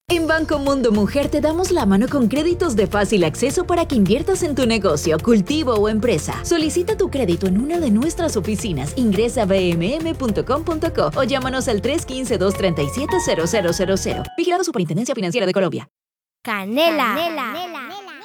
En Banco Mundo Mujer te damos la mano con créditos de fácil acceso para que inviertas en tu negocio, cultivo o empresa. Solicita tu crédito en una de nuestras oficinas. Ingresa a bmm.com.co o llámanos al 315-237-0000. Vigilado Superintendencia Financiera de Colombia. Canela.